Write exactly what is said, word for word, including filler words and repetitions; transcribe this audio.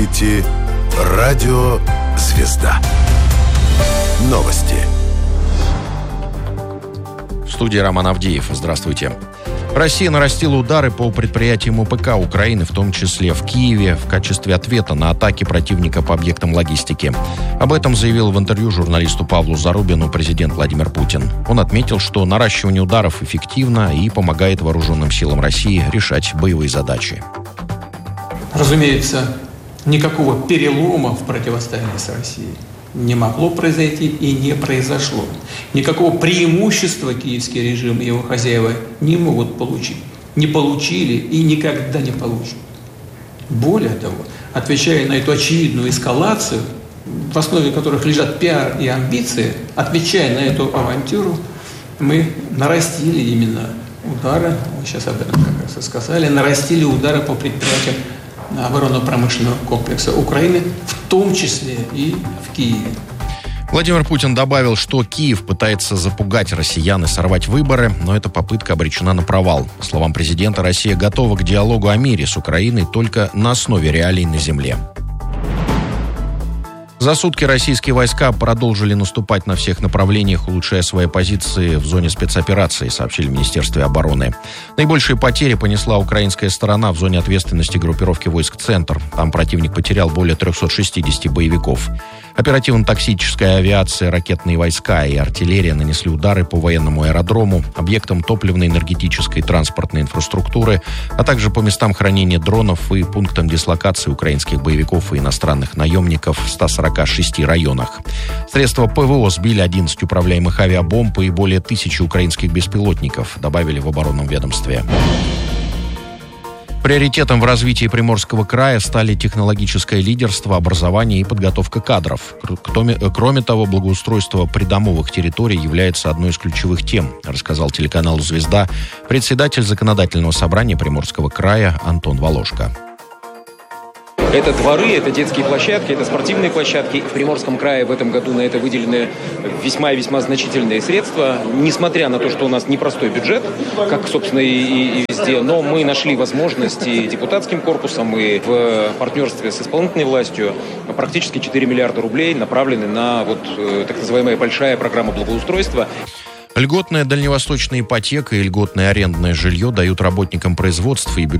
слушаете Радио Звезда. Новости. В студии Роман Авдеев. Здравствуйте. Россия нарастила удары по предприятиям ОПК Украины, в том числе в Киеве, в качестве ответа на атаки противника по объектам логистики. Об этом заявил в интервью журналисту Павлу Зарубину президент Владимир Путин. Он отметил, что наращивание ударов эффективно и помогает вооруженным силам России решать боевые задачи. Разумеется, никакого перелома в противостоянии с Россией не могло произойти и не произошло. Никакого преимущества киевский режим и его хозяева не могут получить. Не получили и никогда не получат. Более того, отвечая на эту очевидную эскалацию, в основе которых лежат пиар и амбиции, отвечая на эту авантюру, мы нарастили именно удары, вы сейчас об этом как раз и сказали, нарастили удары по предприятиям оборонно-промышленного комплекса Украины, в том числе и в Киеве. Владимир Путин добавил, что Киев пытается запугать россиян и сорвать выборы, но эта попытка обречена на провал. По словам президента, Россия готова к диалогу о мире с Украиной только на основе реалий на земле. За сутки российские войска продолжили наступать на всех направлениях, улучшая свои позиции в зоне спецоперации, сообщили в Министерстве обороны. Наибольшие потери понесла украинская сторона в зоне ответственности группировки войск «Центр». Там противник потерял более триста шестьдесят боевиков. Оперативно-тактическая авиация, ракетные войска и артиллерия нанесли удары по военному аэродрому, объектам топливной, энергетической и транспортной инфраструктуры, а также по местам хранения дронов и пунктам дислокации украинских боевиков и иностранных наемников в ста сорока шести районах. Средства ПВО сбили одиннадцать управляемых авиабомб и более тысячи украинских беспилотников, добавили в оборонном ведомстве. Приоритетом в развитии Приморского края стали технологическое лидерство, образование и подготовка кадров. Кроме того, благоустройство придомовых территорий является одной из ключевых тем, рассказал телеканалу «Звезда» председатель законодательного собрания Приморского края Антон Волошко. Это дворы, это детские площадки, это спортивные площадки. В Приморском крае в этом году на это выделены весьма и весьма значительные средства. Несмотря на то, что у нас непростой бюджет, как, собственно, и, и везде, но мы нашли возможности депутатским корпусом и в партнерстве с исполнительной властью. Практически четыре миллиарда рублей направлены на вот, так называемая большая программа благоустройства. Льготная дальневосточная ипотека и льготное арендное жилье дают работникам производства и бюджета